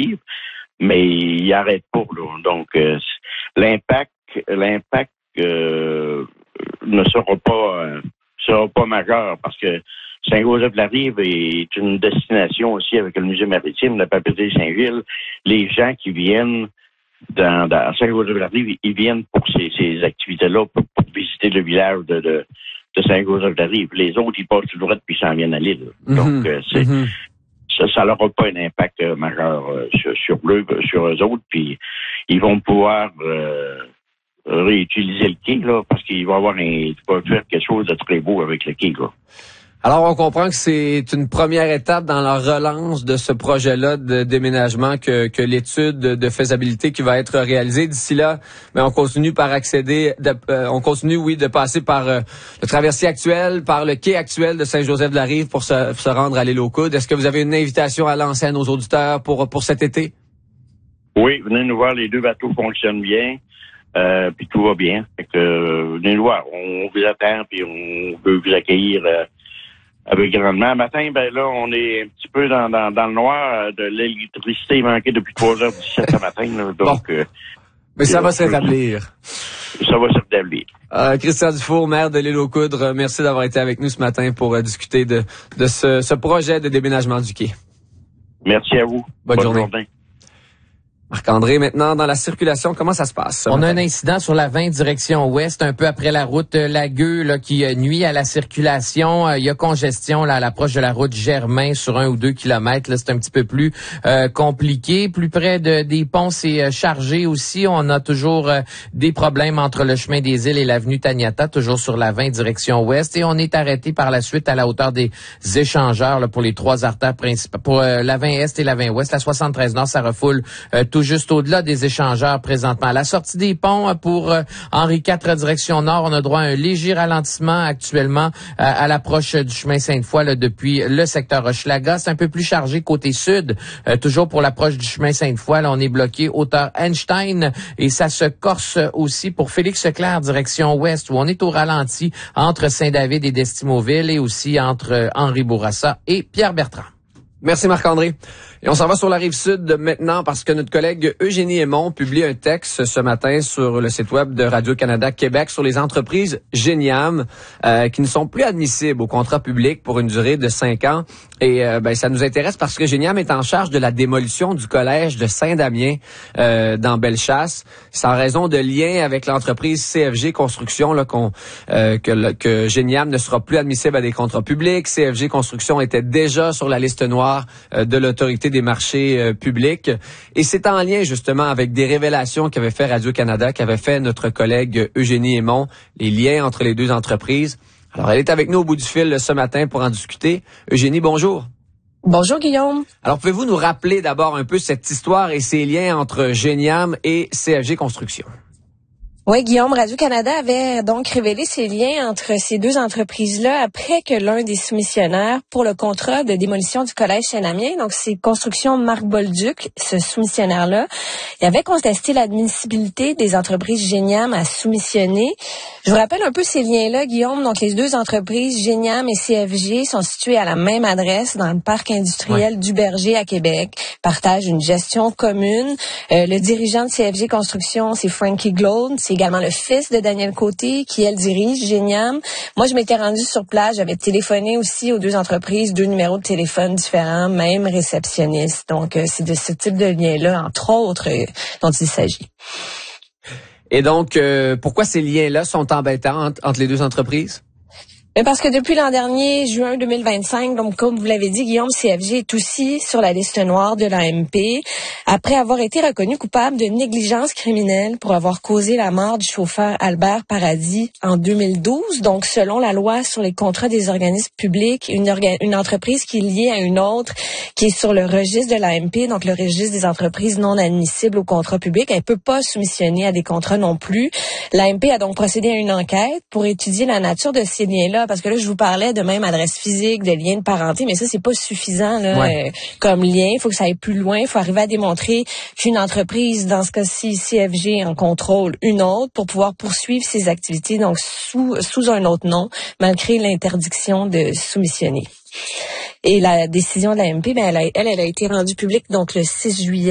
Rive, mais il n'arrête pas, là. Donc, l'impact ne sera pas majeur parce que Saint-Joseph-de-la-Rive est une destination aussi avec le musée maritime, la Papeterie-Saint-Gilles. Les gens qui viennent dans Saint-Joseph-de-la-Rive, ils viennent pour ces activités-là, pour visiter le village de Saint-Joseph-de-la-Rive. Les autres, ils passent tout droit puis ils s'en viennent à l'île. Donc, ça n'aura pas un impact majeur sur eux autres, puis ils vont pouvoir réutiliser le quai, là, parce qu'il va faire quelque chose de très beau avec le quai, là. Alors, on comprend que c'est une première étape dans la relance de ce projet-là de déménagement que l'étude de faisabilité qui va être réalisée. D'ici là, on continue de passer par le traversier actuel, par le quai actuel de Saint-Joseph-de-la-Rive pour se rendre à l'île aux Coudes. Est-ce que vous avez une invitation à lancer à nos auditeurs pour cet été? Oui, venez nous voir, les 2 bateaux fonctionnent bien. Puis tout va bien. Fait que venez nous voir. On vous attend puis on veut vous accueillir avec grandement. Matin, on est un petit peu dans le noir. De l'électricité manquée depuis 3h17 ce matin. Là, donc, mais ça va se rétablir. Ça va se rétablir. Christian Dufour, maire de l'île aux Coudres, merci d'avoir été avec nous ce matin pour discuter de ce projet de déménagement du quai. Merci à vous. Bonne journée. Marc-André, maintenant, dans la circulation, comment ça se passe? On a un incident sur la 20 direction ouest, un peu après la route Lagueux, là, qui nuit à la circulation. Il y a congestion là à l'approche de la route Germain sur 1 ou 2 kilomètres. Là, c'est un petit peu plus compliqué. Plus près des ponts, c'est chargé aussi. On a toujours des problèmes entre le chemin des Îles et l'avenue Taniata, toujours sur la 20 direction ouest. Et on est arrêté par la suite à la hauteur des échangeurs là, pour les 3 artères principales. Pour la 20 est et la 20 ouest, la 73 nord, ça refoule tout juste au-delà des échangeurs présentement. À la sortie des ponts pour Henri IV direction nord, on a droit à un léger ralentissement actuellement à l'approche du chemin Sainte-Foy là, depuis le secteur Hochelaga. C'est un peu plus chargé côté sud. Toujours pour l'approche du chemin Sainte-Foy, là, on est bloqué hauteur Einstein et ça se corse aussi pour Félix-Leclerc direction ouest où on est au ralenti entre Saint-David et Destimoville et aussi entre Henri Bourassa et Pierre-Bertrand. Merci Marc-André. Et on s'en va sur la rive sud maintenant parce que notre collègue Eugénie Aymon publie un texte ce matin sur le site web de Radio-Canada Québec sur les entreprises Géniam qui ne sont plus admissibles au contrat public pour une durée de 5 ans. Et ça nous intéresse parce que Géniam est en charge de la démolition du collège de Saint-Damien dans Bellechasse. C'est en raison de liens avec l'entreprise CFG Construction là, que Géniam ne sera plus admissible à des contrats publics. CFG Construction était déjà sur la liste noire de l'autorité des marchés publics. Et c'est en lien justement avec des révélations qu'avait fait Radio-Canada, qu'avait fait notre collègue Eugénie Aymon, les liens entre les 2 entreprises. Alors, elle est avec nous au bout du fil ce matin pour en discuter. Eugénie, bonjour. Bonjour Guillaume. Alors, pouvez-vous nous rappeler d'abord un peu cette histoire et ces liens entre Géniam et CFG Construction? Oui, Guillaume, Radio-Canada avait donc révélé ces liens entre ces 2 entreprises-là après que l'un des soumissionnaires pour le contrat de démolition du collège Saint-Damien, donc c'est Construction Marc Bolduc, ce soumissionnaire-là, il avait contesté l'admissibilité des entreprises Géniam à soumissionner. Je vous rappelle un peu ces liens-là, Guillaume. Donc, les 2 entreprises, Géniam et CFG, sont situées à la même adresse dans le parc industriel du Berger à Québec, partagent une gestion commune. Le dirigeant de CFG Construction, c'est Frankie Glaude. C'est également le fils de Daniel Côté qui, elle, dirige Géniam. Moi, je m'étais rendue sur place. J'avais téléphoné aussi aux 2 entreprises, 2 numéros de téléphone différents, même réceptionniste. Donc, c'est de ce type de lien-là, entre autres, dont il s'agit. Et donc, pourquoi ces liens-là sont embêtants entre les 2 entreprises? Parce que depuis l'an dernier, juin 2025, donc comme vous l'avez dit, Guillaume, CFG est aussi sur la liste noire de l'AMP après avoir été reconnu coupable de négligence criminelle pour avoir causé la mort du chauffeur Albert Paradis en 2012. Donc, selon la loi sur les contrats des organismes publics, une entreprise qui est liée à une autre qui est sur le registre de l'AMP, donc le registre des entreprises non admissibles au contrat public, elle peut pas soumissionner à des contrats non plus. L'AMP a donc procédé à une enquête pour étudier la nature de ces liens-là. Parce que là, je vous parlais de même adresse physique, de lien de parenté, mais ça, c'est pas suffisant là, comme lien. Il faut que ça aille plus loin. Il faut arriver à démontrer qu'une entreprise, dans ce cas-ci, CFG, en contrôle une autre pour pouvoir poursuivre ses activités donc sous un autre nom, malgré l'interdiction de soumissionner. Et la décision de l'AMP, elle a été rendue publique donc le 6 juillet.